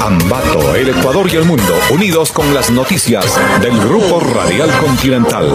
Ambato, el Ecuador y el mundo, unidos con las noticias del Grupo Radial Continental.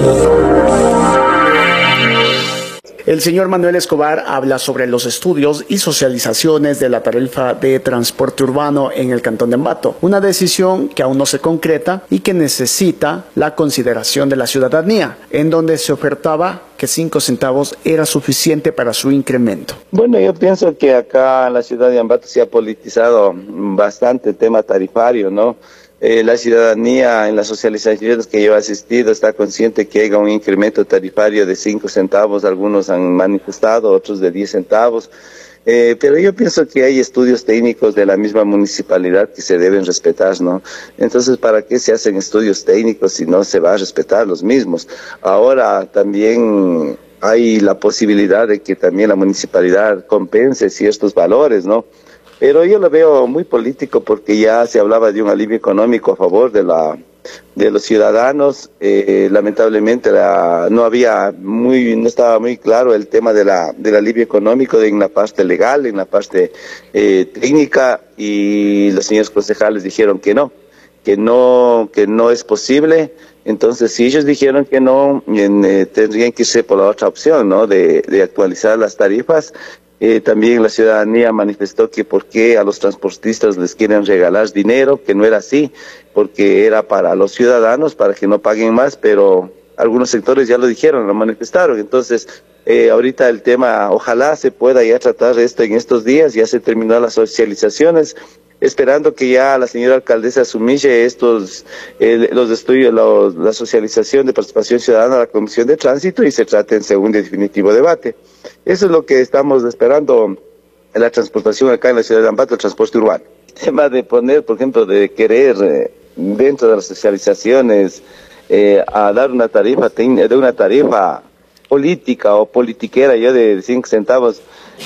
El señor Manuel Escobar habla sobre los estudios y socializaciones de la tarifa de transporte urbano en el cantón de Ambato, una decisión que aún no se concreta y que necesita la consideración de la ciudadanía, en donde se ofertaba que 5 centavos era suficiente para su incremento. Bueno, yo pienso que acá en la ciudad de Ambato se ha politizado bastante el tema tarifario, ¿no? La ciudadanía en las socializaciones que yo he asistido está consciente que haya un incremento tarifario de 5 centavos, algunos han manifestado, otros de 10 centavos, pero yo pienso que hay estudios técnicos de la misma municipalidad que se deben respetar, ¿no? Entonces, ¿para qué se hacen estudios técnicos si no se va a respetar los mismos? Ahora también hay la posibilidad de que también la municipalidad compense ciertos valores, ¿no? Pero yo lo veo muy político porque ya se hablaba de un alivio económico a favor de los ciudadanos. Lamentablemente no estaba muy claro el tema del alivio económico en la parte legal, en la parte técnica, y los señores concejales dijeron que no es posible. Entonces, si ellos dijeron que no, tendrían que irse por la otra opción, ¿no? De actualizar las tarifas. También la ciudadanía manifestó que por qué a los transportistas les quieren regalar dinero, que no era así, porque era para los ciudadanos, para que no paguen más, pero algunos sectores ya lo dijeron, lo manifestaron. Entonces, ahorita el tema, ojalá se pueda ya tratar esto en estos días, ya se terminó las socializaciones, esperando que ya la señora alcaldesa asumille los estudios, la socialización de participación ciudadana a la Comisión de Tránsito y se trate en segundo y definitivo debate. Eso es lo que estamos esperando en la transportación acá en la ciudad de Ambato, el transporte urbano. El tema de poner, por ejemplo, de querer dentro de las socializaciones a dar una tarifa política o politiquera, ya de 5 centavos.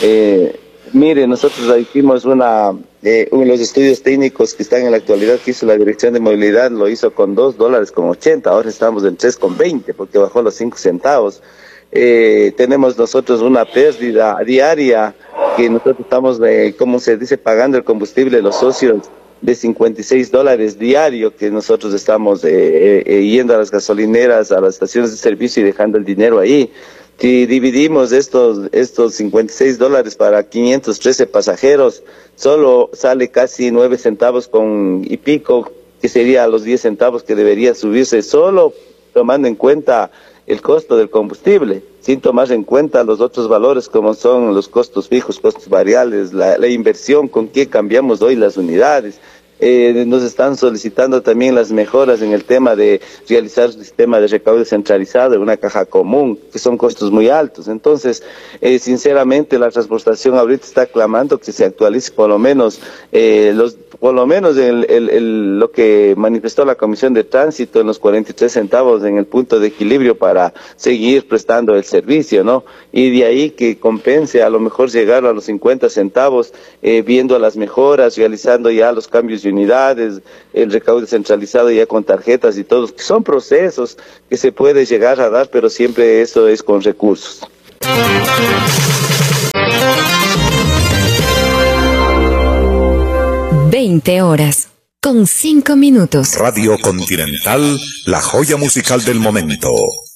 Mire, nosotros hicimos los estudios técnicos que están en la actualidad que hizo la Dirección de Movilidad, lo hizo con $2.80, ahora estamos en 3.20 porque bajó los 5 centavos. Tenemos nosotros una pérdida diaria que nosotros estamos, como se dice, pagando el combustible de los socios de $56 diario, que nosotros estamos yendo a las gasolineras, a las estaciones de servicio y dejando el dinero ahí. Si dividimos estos $56 para 513 pasajeros, solo sale casi 9 centavos y pico, que sería los 10 centavos que debería subirse, solo tomando en cuenta el costo del combustible, sin tomar en cuenta los otros valores como son los costos fijos, costos variables, la inversión, con qué cambiamos hoy las unidades. Nos están solicitando también las mejoras en el tema de realizar un sistema de recaudo centralizado, una caja común, que son costos muy altos. Entonces, sinceramente, la transportación ahorita está clamando que se actualice por lo menos lo que manifestó la Comisión de Tránsito en los 43 centavos en el punto de equilibrio para seguir prestando el servicio, ¿no? Y de ahí que compense, a lo mejor llegar a los 50 centavos, viendo las mejoras, realizando ya los cambios de unidades, el recaudo centralizado ya con tarjetas y todo, que son procesos que se puede llegar a dar, pero siempre eso es con recursos. 20 horas, con 5 minutos. Radio Continental, la joya musical del momento.